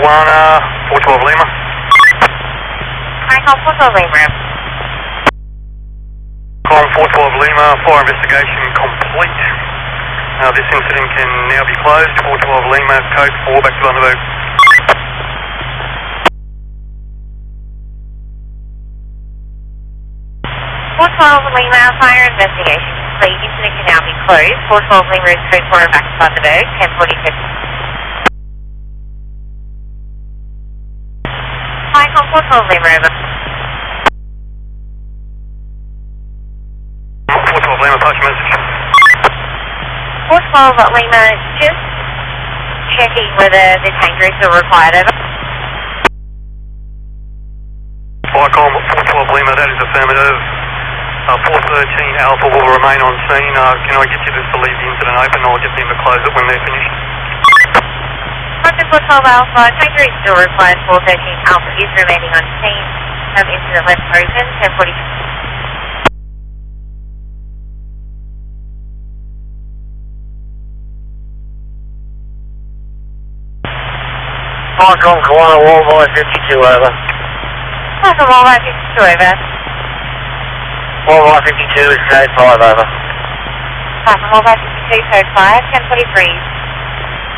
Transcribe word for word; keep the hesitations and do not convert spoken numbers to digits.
Tijuana, four twelve Lima. Hi, call four twelve Lima. Com four twelve Lima, fire investigation complete. Uh, this incident can now be closed. four twelve Lima, code four, back to Bundaberg. four twelve Lima, fire investigation complete. Incident can now be closed. four twelve Lima is code four, back to Bundaberg, ten forty-six. Hi, call four twelve Lima, over. four twelve Lima, pass your message. four twelve Lima, just checking whether the tanker is still required, over. Vicom four twelve Lima, that is affirmative. Uh, four thirteen Alpha will remain on scene. Uh, can I get you just to leave the incident open, or get them to close it when they're finished? Roger four twelve Alpha, tanker is still required. four thirteen Alpha is remaining on scene. Um, incident left open, ten forty-six. Vicom Kiwana, Wallby fifty-two, over. Welcome, Wallby fifty-two, over. Wallby fifty-two is code five, over. Welcome, Wallby fifty-two, code five, ten forty-three.